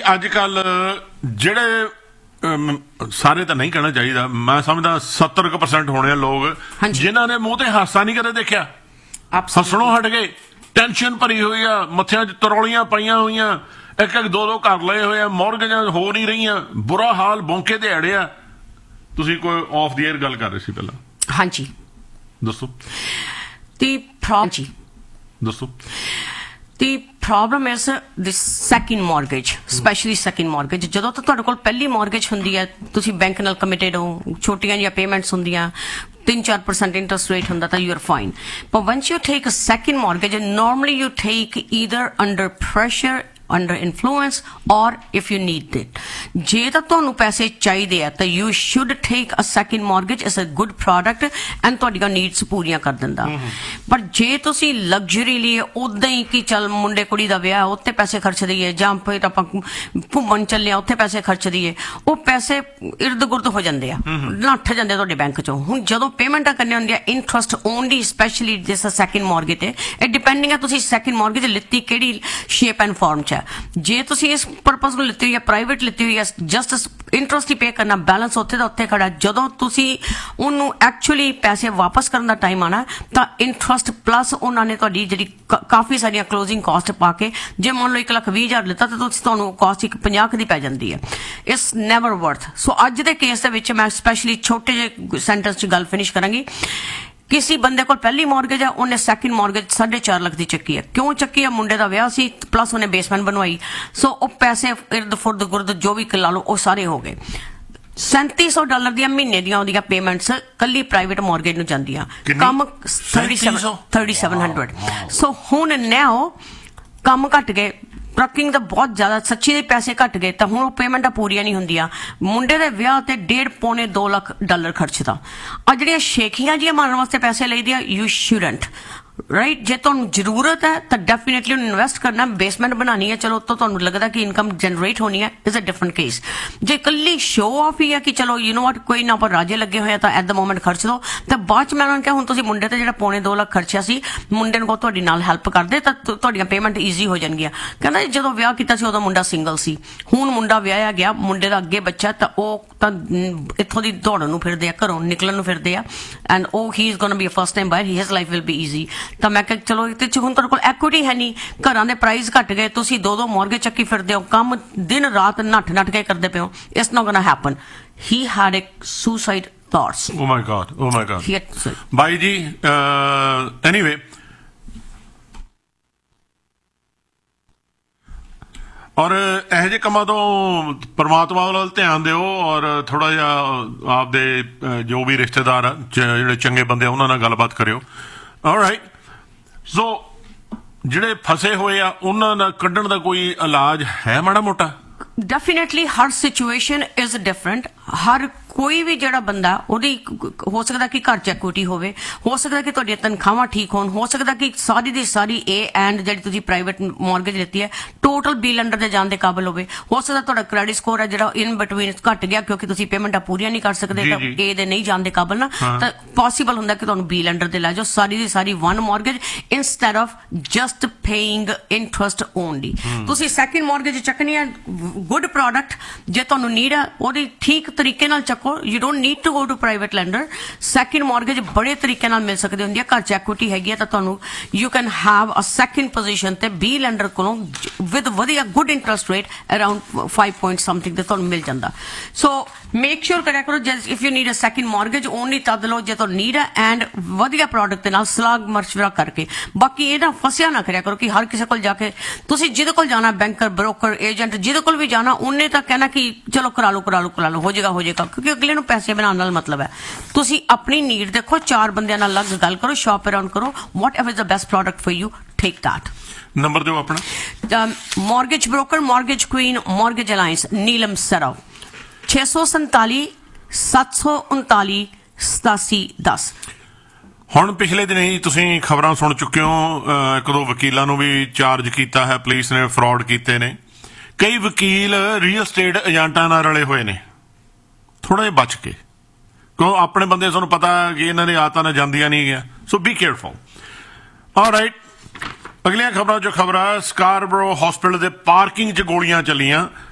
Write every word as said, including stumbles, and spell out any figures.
ਅੱਜ ਕੱਲ ਜਿਹੜੇ ਸਾਰੇ ਤਾਂ ਨਹੀਂ ਕਹਿਣਾ ਚਾਹੀਦਾ, ਮੈਂ ਸਮਝਦਾ ਸੱਤਰ ਕੁ ਪਰਸੈਂਟ ਹੋਣੇ ਆ ਲੋਕ ਜਿਨ੍ਹਾਂ ਨੇ ਮੂੰਹ ਤੇ ਹਾਸਾ ਨਹੀਂ ਕਦੇ ਦੇਖਿਆ, ਹੱਸਣੋਂ ਹਟ ਗਏ। ਟੈਨਸ਼ਨ ਭਰੀ ਹੋਈ ਆ, ਮੱਥਿਆਂ 'ਚ ਤਰੌਲੀਆਂ ਪਾਈਆਂ ਹੋਈਆਂ, ਇੱਕ ਇੱਕ ਦੋ ਦੋ ਘਰ ਲਏ ਹੋਏ ਆ, ਮੌਰਗੇਜਾਂ ਹੋ ਨਹੀਂ ਰਹੀਆਂ, ਬੁਰਾ ਹਾਲ, ਬੌਂਕੇ ਤੇ ਅੜਿਆ। ਤੁਸੀਂ ਕੋਈ ਆਫ ਦੀ ਏਅਰ ਗੱਲ ਕਰ ਰਹੇ ਸੀ ਪਹਿਲਾਂ, ਹਾਂਜੀ ਦੱਸੋ। ਤੇ ਜੀ ਦੱਸੋ। The problem is the second mortgage, especially second mortgage. ਜਦੋਂ ਤਾਂ ਤੁਹਾਡੇ ਕੋਲ ਪਹਿਲੀ mortgage ਹੁੰਦੀ ਹੈ, ਤੁਸੀਂ ਬੈਂਕ ਨਾਲ ਕਮਿਟਡ ਹੋ, ਛੋਟੀਆਂ ਜਿਹੀਆਂ ਪੇਮੈਂਟਸ ਹੁੰਦੀਆਂ, ਤਿੰਨ ਚਾਰ ਪਰਸੈਂਟ ਇੰਟਰਸਟ ਰੇਟ ਹੁੰਦਾ, ਤਾਂ you are fine. But once you take a second mortgage, normally you take either under pressure, under influence, or if you need it. ਜੇ ਤਾਂ ਤੁਹਾਨੂੰ ਪੈਸੇ ਚਾਹੀਦੇ ਆ ਤਾਂ you should take a second mortgage. It's a good product and ਤੁਹਾਡੀਆਂ needs ਪੂਰੀਆਂ ਕਰ ਦਿੰਦਾ। ਪਰ ਜੇ ਤੁਸੀਂ ਲਗਜ਼ਰੀ ਲਈ ਉਦਾਂ ਹੀ ਕਿ ਚੱਲ ਮੁੰਡੇ ਕੁੜੀ ਦਾ ਵਿਆਹ ਉੱਥੇ ਪੈਸੇ ਖਰਚ ਦਈਏ, ਜਾਂ ਫਿਰ ਆਪਾਂ ਘੁੰਮਣ ਚੱਲੇ ਆ ਉੱਥੇ ਪੈਸੇ ਖਰਚ ਦਈਏ, ਉਹ ਪੈਸੇ ਇਰਦ ਗੁਰਦ ਹੋ ਜਾਂਦੇ ਆ, ਨੱਠ ਜਾਂਦੇ ਤੁਹਾਡੇ ਬੈਂਕ ਚੋਂ। ਹੁਣ ਜਦੋਂ ਪੇਮੈਂਟਾਂ ਕਰਨੀਆਂ ਹੁੰਦੀਆਂ ਇੰਟਰਸਟ ਓਨਲੀ, ਸਪੈਸ਼ਲੀ ਜਿਸ ਸੈਕਿੰਡ ਮੌਰਗੇਜ ਤੇ, ਇਹ ਡਿਪੈਂਡਿੰਗ ਆ ਤੁਸੀਂ ਸੈਕਿੰਡ ਮੌਰਗੇਜ ਲਿੱਤੀ ਕਿਹੜੀ ਸ਼ੇਪ ਐਂਡ ਫਾਰਮ 'ਚ ਹੈ। ਜੇ ਤੁਸੀਂ ਇਸ ਪਰਪਸ ਨੂੰ ਲਿੱਤੀ ਹੋਈ ਹੈ, ਪ੍ਰਾਈਵੇਟ ਲਿੱਤੀ ਹੋਈ ਹੈ, ਜਸਟ ਇੰਟਰਸਟ ਹੀ ਪੇ ਕਰਨਾ, ਬੈਲੈਂਸ ਉੱਥੇ ਦਾ ਉੱਥੇ ਖੜਾ। ਜਦੋਂ ਤੁਸੀਂ ਉਹਨੂੰ ਐਕਚੁਅਲੀ ਪੈਸੇ ਵਾਪਸ ਕਰਨ ਦਾ ਟਾਈਮ ਆਣਾ ਤਾਂ ਇੰਟਰਸਟ ਪਲੱਸ ਉਹਨਾਂ ਨੇ ਤੁਹਾਡੀ ਜਿਹੜੀ ਕਾਫੀ ਸਾਰੀਆਂ ਕਲੋਜ਼ਿੰਗ ਕਾਸਟ ਪਾ ਕੇ, ਜੇ ਮੰਨ ਲਓ ਇੱਕ ਲੱਖ ਵੀਹ ਹਜ਼ਾਰ ਲਿੱਤਾ ਤਾਂ ਤੁਸੀਂ ਤੁਹਾਨੂੰ ਕਾਸਟ ਇੱਕ ਪੰਜਾਹ ਕੁ ਦੀ ਪੈ ਜਾਂਦੀ ਹੈ। It's never worth. ਸੋ ਅੱਜ ਦੇ ਕੇਸ ਦੇ ਵਿੱਚ ਮੈਂ ਸਪੈਸ਼ਲੀ ਛੋਟੇ ਜਿਹੇ ਸੈਂਟੈਂਸ 'ਚ ਗੱਲ ਫਿਨਿਸ਼ ਕਰਾਂਗੀ। ਕਿਸੇ ਬੰਦੇ ਕੋਲ ਪਹਿਲੀ ਮੌਰਗੇਜ ਆ, ਉਹਨੇ ਸੈਕਿੰਡ ਮੌਰਗੇਜ ਸਾਢੇ ਚਾਰ ਲੱਖ ਦੀ ਚੱਕੀ ਹੈ। ਕਿਉਂ ਚੱਕੀ ਹੈ? ਮੁੰਡੇ ਦਾ ਵਿਆਹ ਸੀ, ਪਲੱਸ ਉਹਨੇ ਬੇਸਮੈਂਟ ਬਣਵਾਈ, ਸੋ ਉਹ ਪੈਸੇ ਇਰਦ ਫੁਰਦ ਗੁਰਦ ਜੋ ਵੀ ਲਾ ਲਓ ਉਹ ਸਾਰੇ ਹੋ ਗਏ। ਸੈਂਤੀ ਸੌ ਡਾਲਰ ਦੀਆਂ ਮਹੀਨੇ ਦੀਆਂ ਉਹਦੀਆਂ ਪੇਮੈਂਟਸ ਕੱਲੀ ਪ੍ਰਾਈਵੇਟ ਮੌਰਗੇਜ ਨੂੰ ਜਾਂਦੀਆਂ, ਕੰਮ ਥਰਟੀ ਸੈਵਨ ਹੰਡਰਡ। ਸੋ ਹੁਣ ਨੈਓ ਕੰਮ ਘੱਟ ਗਏ, ਟਰੱਕਿੰਗ ਦਾ ਬਹੁਤ ਜ਼ਿਆਦਾ, ਸੱਚੀ ਦੇ ਪੈਸੇ ਘੱਟ ਗਏ, ਤਾਂ ਹੁਣ ਉਹ ਪੇਮੈਂਟਾਂ ਪੂਰੀਆਂ ਨਹੀਂ ਹੁੰਦੀਆਂ। ਮੁੰਡੇ ਦੇ ਵਿਆਹ ਤੇ ਡੇਢ ਪੌਣੇ ਦੋ ਲੱਖ ਡਾਲਰ ਖਰਚਦਾ। ਆ ਜਿਹੜੀਆਂ ਸ਼ੇਖੀਆਂ ਜੀਆਂ ਮਾਰਨ ਵਾਸਤੇ ਪੈਸੇ ਲਈਦੀਆਂ, ਯੂ ਸ਼ੁਡਨਟ, ਰਾਈਟ। ਜੇ ਤੁਹਾਨੂੰ ਜ਼ਰੂਰਤ ਹੈ ਤਾਂ ਡੈਫੀਨੇਟਲੀ ਉਹਨੂੰ ਇਨਵੈਸਟ ਕਰਨਾ, ਬੇਸਮੈਂਟ ਬਣਾਉਣੀ ਹੈ, ਚਲੋ ਉੱਤੋਂ ਤੁਹਾਨੂੰ ਲੱਗਦਾ ਕਿ ਇਨਕਮ ਜਨਰੇਟ ਹੋਣੀ ਹੈ, ਇਜ਼ ਅ ਡਿਫਰੈਂਟ ਕੇਸ। ਜੇ ਇਕੱਲੀ ਸ਼ੋਅ ਆਫ ਹੀ ਹੈ ਕਿ ਚਲੋ ਯੂ ਨੋ ਵਾਟ ਕੋਈ ਨਾ, ਪਰ ਰਾਜੇ ਲੱਗੇ ਹੋਏ ਆ ਤਾਂ ਐਟ ਦ ਮੋਮੈਂਟ ਖਰਚ ਲਓ, ਤਾਂ ਬਾਅਦ ਚ ਮੈਂ ਉਹਨਾਂ ਨੂੰ ਕਿਹਾ ਹੁਣ ਤੁਸੀਂ ਮੁੰਡੇ ਤੇ ਜਿਹੜਾ ਪੌਣੇ ਦੋ ਲੱਖ ਖਰਚਿਆ ਸੀ, ਮੁੰਡੇ ਨੂੰ ਕਹੋ ਤੁਹਾਡੀ ਨਾਲ ਹੈਲਪ ਕਰਦੇ ਤਾਂ ਤੁਹਾਡੀਆਂ ਪੇਮੈਂਟ ਈਜ਼ੀ ਹੋ ਜਾਣਗੀਆਂ। ਕਹਿੰਦਾ ਜਦੋਂ ਵਿਆਹ ਕੀਤਾ ਸੀ ਉਦੋਂ ਮੁੰਡਾ ਸਿੰਗਲ ਸੀ, ਹੁਣ ਮੁੰਡਾ ਵਿਆਹਿਆ ਗਿਆ, ਮੁੰਡੇ ਦਾ ਅੱਗੇ ਬੱਚਾ, ਤਾਂ ਉਹ ਤਾਂ ਇੱਥੋਂ ਦੀ ਦੌੜਨ ਨੂੰ ਫਿਰਦੇ ਆ, ਘਰੋਂ ਨਿਕਲਣ ਨੂੰ ਫਿਰਦੇ ਆ, ਐਂਡ ਉਹ ਹੀ is going to be a first time ਬਾਇਰ, his life will be easy. ਤਾਂ ਮੈਂ ਕਿਹਾ ਚਲੋ ਇਹਦੇ 'ਚ ਹੁਣ ਤੁਹਾਡੇ ਕੋਲ ਐਕੁਇਟੀ ਹੈ ਨਹੀਂ, ਘਰਾਂ ਦੇ ਪ੍ਰਾਈਸ ਘੱਟ ਗਏ, ਤੁਸੀਂ ਦੋ ਦੋ ਮੌਰਗੇਜ ਚੱਕੀ ਫਿਰਦੇ ਹੋ, ਕੰਮ ਦਿਨ ਰਾਤ ਨੱਠ ਨੱਠ ਕੇ ਕਰਦੇ ਪਏ ਹੋ, it's not going to happen. He had a suicide thoughts. O my god, O my god. ਬਾਈ ਜੀ, ਐਨੀਵੇ, ਔਰ ਇਹੋ ਜਿਹੇ ਕੰਮਾਂ ਤੋਂ ਪਰਮਾਤਮਾ ਵੱਲ ਧਿਆਨ ਦਿਓ, ਔਰ ਥੋੜਾ ਜਿਹਾ ਆਪਦੇ ਜੋ ਵੀ ਰਿਸ਼ਤੇਦਾਰ ਆ ਜਿਹੜੇ ਚੰਗੇ ਬੰਦੇ ਆ ਉਹਨਾਂ ਨਾਲ ਗੱਲਬਾਤ ਕਰਿਓ। ਆਲਰਾਈਟ, ਸੋ ਜਿਹੜੇ ਫਸੇ ਹੋਏ ਆ ਉਹਨਾਂ ਦਾ ਕੱਢਣ ਦਾ ਕੋਈ ਇਲਾਜ ਹੈ ਮਾੜਾ ਮੋਟਾ? Definitely Har situation is different. ਹਰ ਕੋਈ ਵੀ ਜਿਹੜਾ ਬੰਦਾ, ਉਹਦੀ ਹੋ ਸਕਦਾ ਕਿ ਘਰ ਚ ਐਕੁਇਟੀ ਹੋਵੇ, ਹੋ ਸਕਦਾ ਕਿ ਤੁਹਾਡੀਆਂ ਤਨਖਾਹਾਂ ਠੀਕ ਹੋਣ, ਹੋ ਸਕਦਾ ਕਿ ਸਾਰੀ ਦੀ ਸਾਰੀ ਏ ਐਂਡ ਜਿਹੜੀ ਤੁਸੀਂ ਪ੍ਰਾਈਵੇਟ ਮੌਰਗੇਜ ਲਿੱਤੀ ਹੈ ਟੋਟਲ ਬੀ ਲੈਂਡਰ ਦੇ ਜਾਣ ਦੇ ਕਾਬਲ ਹੋਵੇ, ਹੋ ਸਕਦਾ ਤੁਹਾਡਾ ਕ੍ਰੈਡਿਟ ਸਕੋਰ ਹੈ ਜਿਹੜਾ ਇਨ ਬਿਟਵੀਨ ਘਟ ਗਿਆ ਕਿਉਂਕਿ ਤੁਸੀਂ ਪੇਮੈਂਟਾਂ ਪੂਰੀਆਂ ਨਹੀਂ ਕਰ ਸਕਦੇ, ਤਾਂ ਏ ਦੇ ਨਹੀਂ ਜਾਣ ਦੇ ਕਾਬਲ ਨਾ, ਤਾਂ ਪੋਸੀਬਲ ਹੁੰਦਾ ਕਿ ਤੁਹਾਨੂੰ ਬੀ ਲੈਂਡਰ ਤੇ ਲੈ ਜਾਓ ਸਾਰੀ ਦੀ ਸਾਰੀ one mortgage instead of just paying interest only. ਤੁਸੀਂ ਸੈਕਿੰਡ ਮੌਰਗੇਜ ਚੱਕਣੀ ਹੈ, ਗੁੱਡ ਪ੍ਰੋਡਕਟ, ਜੇ ਤੁਹਾਨੂੰ ਨੀਡ ਹੈ ਉਹਦੀ ਠੀਕ ਤਰੀਕੇ ਨਾਲ ਚੱਕੋ। You don't need to go to private lender. Second mortgage ਬੜੇ ਤਰੀਕੇ ਨਾਲ ਮਿਲ ਸਕਦੀ ਹੁੰਦੀ ਹੈ। ਘਰ ਚ ਐਕੁਇਟੀ ਹੈਗੀ ਹੈ ਤਾਂ ਤੁਹਾਨੂੰ you can have a second position ਤੇ B lender ਕੋਲੋਂ with ਵਧੀਆ good interest rate around five point something ਤੇ ਤੁਹਾਨੂੰ ਮਿਲ ਜਾਂਦਾ। So make sure ਕਰਿਆ ਕਰੋ if you need a second mortgage only ਤਦ ਲਓ ਜੇ ਤੁਹਾਨੂੰ ਨੀਡ ਹੈ, ਐਂਡ ਵਧੀਆ ਪ੍ਰੋਡਕਟ ਦੇ ਨਾਲ ਸਲਾਹ ਮਸ਼ਵਰਾ ਕਰਕੇ। ਬਾਕੀ ਇਹ ਨਾ ਫਸਿਆ ਨਾ ਕਰਿਆ ਕਰੋ ਕਿ ਹਰ ਕਿਸੇ ਕੋਲ ਜਾ ਕੇ, ਤੁਸੀਂ ਜਿਹਦੇ ਕੋਲ ਜਾਣਾ, ਬੈਂਕਰ, ਬ੍ਰੋਕਰ, ਏਜੰਟ, ਜਿਹਦੇ ਕੋਲ ਵੀ ਜਾਣਾ, ਉਹਨੇ ਤਾਂ ਕਹਿਣਾ ਕਿ ਚਲੋ ਕਰਾ ਲਓ ਕਰਾ ਲਓ ਕਰਾ ਲਓ, ਹੋ ਜਾਏਗਾ ਹੋ ਜਾਏਗਾ, ਕਿਉਂਕਿ ਅਗਲੇ ਨੂੰ ਪੈਸੇ ਬਣਾਉਣ ਨਾਲ ਮਤਲਬ ਹੈ। ਤੁਸੀਂ ਆਪਣੀ ਨੀਡ ਦੇਖੋ, ਚਾਰ ਬੰਦਿਆਂ ਨਾਲ ਲੱਗ ਗੱਲ ਕਰੋ, ਸ਼ਾਪ ਅਰਾਊਂਡ ਕਰੋ, ਵਾਟ ever is the best product for you, take that. Number ਦਿਓ ਆਪਣਾ। Mortgage broker, mortgage Queen, mortgage alliance, Neelam Sarao, ਛੇ ਸੌ ਸੰਤਾਲੀ ਸੱਤ ਸੌ ਉਨਤਾਲੀ ਸਤਾਸੀ ਦਸ। ਹੁਣ ਪਿਛਲੇ ਦਿਨ ਹੀ ਤੁਸੀਂ ਖਬਰਾਂ ਸੁਣ ਚੁੱਕੇ ਹੋ, ਇੱਕ ਦੋ ਵਕੀਲਾਂ ਨੂੰ ਵੀ ਚਾਰਜ ਕੀਤਾ ਹੈ ਪੁਲਿਸ ਨੇ, ਫਰਾਡ ਕੀਤੇ ਨੇ। ਕਈ ਵਕੀਲ ਰੀਅਲ ਸਟੇਟ ਏਜੰਟਾਂ ਨਾਲ ਰਲੇ ਹੋਏ ਨੇ, ਥੋੜਾ ਜਿਹਾ ਬਚ ਕੇ, ਕਿਉਂ ਆਪਣੇ ਬੰਦੇ ਤੁਹਾਨੂੰ ਪਤਾ ਕਿ ਇਹਨਾਂ ਦੇ ਆਦਤਾਂ ਨਾਲ ਜਾਂਦੀਆਂ ਨਹੀਂ ਗਿਆ, ਸੋ ਬੀ ਕੇਅਰਫੁਲ। ਆਲਰਾਈਟ, ਅਗਲੀਆਂ ਖਬਰਾਂ ਜੋ ਖਬਰਾਂ, ਸਕਾਰਬਰੋ ਹਸਪੀਟਲ ਦੇ ਪਾਰਕਿੰਗ 'ਚ ਗੋਲੀਆਂ ਚੱਲੀਆਂ,